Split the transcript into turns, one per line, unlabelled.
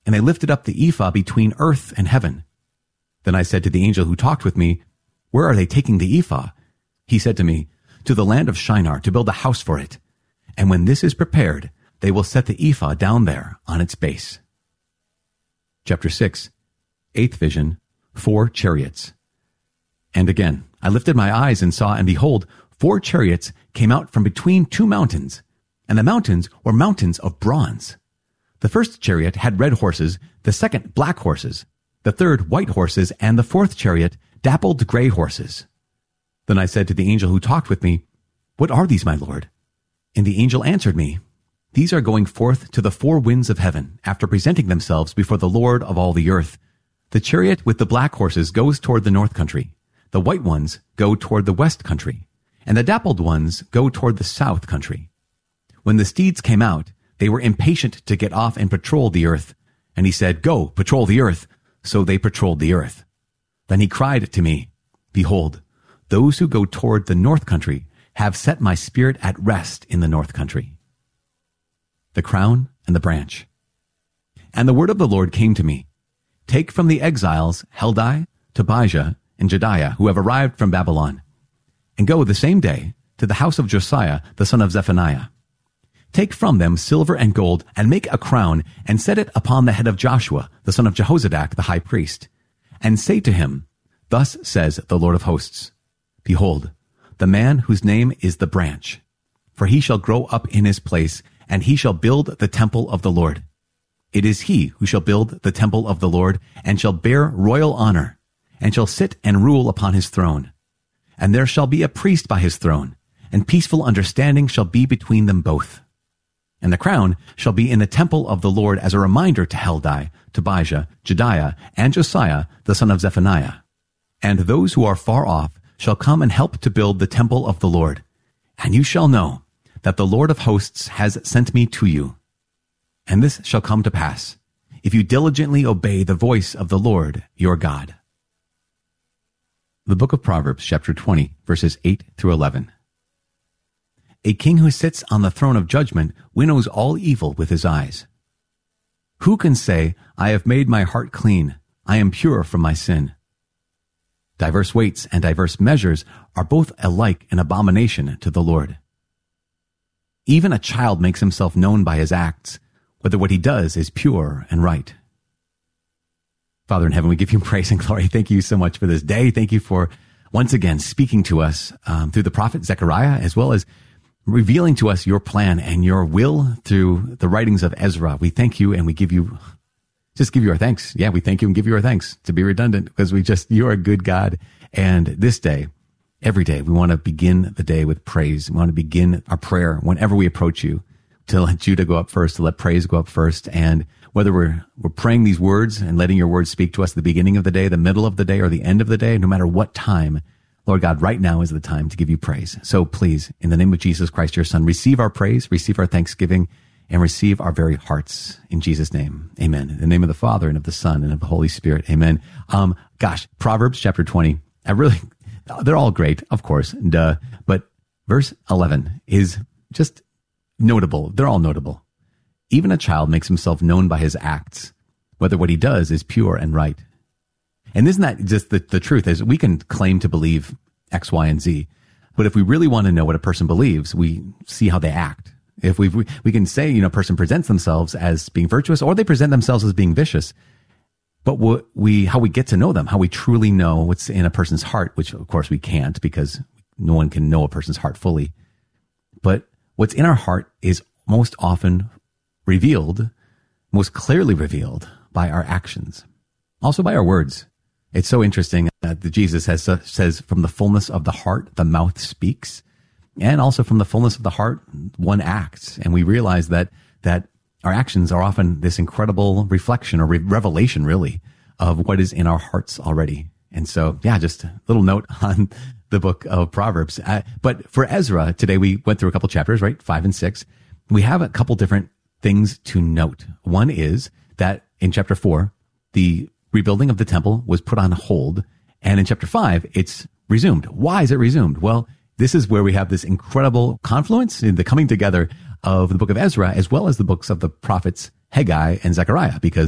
and they lifted up the ephah between earth and heaven. Then I said to the angel who talked with me, where are they taking the ephah? He said to me, to the land of Shinar, to build a house for it. And when this is prepared, they will set the ephah down there on its base. Chapter 6, Eighth Vision, 4 Chariots. And again, I lifted my eyes and saw, and behold, 4 chariots came out from between 2 mountains, and the mountains were mountains of bronze. The first chariot had red horses, the second black horses, the third white horses, and the fourth chariot dappled gray horses. Then I said to the angel who talked with me, what are these, my Lord? And the angel answered me, these are going forth to the 4 winds of heaven, after presenting themselves before the Lord of all the earth. The chariot with the black horses goes toward the north country. The white ones go toward the west country, and the dappled ones go toward the south country. When the steeds came out, they were impatient to get off and patrol the earth. And he said, go, patrol the earth. So they patrolled the earth. Then he cried to me, behold, those who go toward the north country have set my spirit at rest in the north country. The crown and the branch. And the word of the Lord came to me, take from the exiles Heldai, Tobijah, and Jedaiah, who have arrived from Babylon, and go the same day to the house of Josiah, the son of Zephaniah. Take from them silver and gold, and make a crown, and set it upon the head of Joshua, the son of Jehozadak, the high priest, and say to him, thus says the Lord of hosts, behold, the man whose name is the branch, for he shall grow up in his place, and he shall build the temple of the Lord. It is he who shall build the temple of the Lord, and shall bear royal honor, and shall sit and rule upon his throne. And there shall be a priest by his throne, and peaceful understanding shall be between them both. And the crown shall be in the temple of the Lord as a reminder to Heldai, Tobijah, Jedaiah, and Josiah, the son of Zephaniah. And those who are far off shall come and help to build the temple of the Lord. And you shall know that the Lord of hosts has sent me to you. And this shall come to pass, if you diligently obey the voice of the Lord your God. The book of Proverbs, chapter 20, verses 8 through 11. A king who sits on the throne of judgment winnows all evil with his eyes. Who can say, I have made my heart clean, I am pure from my sin? Diverse weights and diverse measures are both alike an abomination to the Lord. Even a child makes himself known by his acts, whether what he does is pure and right. Father in heaven, we give you praise and glory. Thank you so much for this day. Thank you for once again speaking to us through the prophet Zechariah, as well as revealing to us your plan and your will through the writings of Ezra. We thank you and we give you our thanks. Yeah, we thank you and give you our thanks, to be redundant, because you're a good God. And this day, every day, we want to begin the day with praise. We want to begin our prayer whenever we approach you, to let Judah go up first, to let praise go up first. And whether we're praying these words and letting your words speak to us at the beginning of the day, the middle of the day, or the end of the day, no matter what time, Lord God, right now is the time to give you praise. So please, in the name of Jesus Christ, your Son, receive our praise, receive our thanksgiving, and receive our very hearts in Jesus' name. Amen. In the name of the Father and of the Son and of the Holy Spirit. Amen. Proverbs chapter 20. They're all great, of course. But verse 11 is just notable. They're all notable. Even a child makes himself known by his acts, whether what he does is pure and right. And isn't that just the truth? Is we can claim to believe X, Y, and Z, but if we really want to know what a person believes, we see how they act. If we can say, a person presents themselves as being virtuous, or they present themselves as being vicious, but how we get to know them, how we truly know what's in a person's heart, which of course we can't, because no one can know a person's heart fully. But what's in our heart is most often revealed, most clearly revealed by our actions, also by our words. It's so interesting that Jesus says, from the fullness of the heart, the mouth speaks. And also from the fullness of the heart, one acts. And we realize that our actions are often this incredible reflection or revelation, really, of what is in our hearts already. And so, just a little note on the book of Proverbs. But for Ezra, today we went through a couple chapters, right? 5 and 6. We have a couple different things to note. One is that in chapter 4, the rebuilding of the temple was put on hold. And in chapter 5, it's resumed. Why is it resumed? Well, this is where we have this incredible confluence in the coming together of the book of Ezra, as well as the books of the prophets Haggai and Zechariah, because